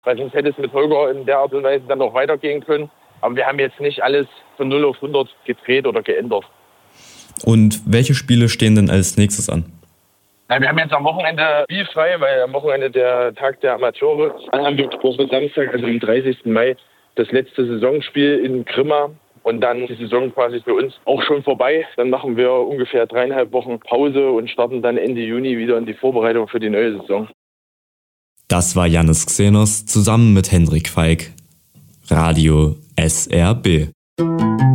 Weil sonst hätte es mit Holger in der Art und Weise dann noch weitergehen können. Aber wir haben jetzt nicht alles von 0 auf 100 gedreht oder geändert. Und welche Spiele stehen denn als nächstes an? Na, wir haben jetzt am Wochenende spielfrei, weil am Wochenende der Tag der Amateure. Dann haben wir Woche Samstag, also am 30. Mai, das letzte Saisonspiel in Grimma. Und dann ist die Saison quasi für uns auch schon vorbei. Dann machen wir ungefähr 3,5 Wochen Pause und starten dann Ende Juni wieder in die Vorbereitung für die neue Saison. Das war Jannis Xenos zusammen mit Hendrik Feig. Radio SRB.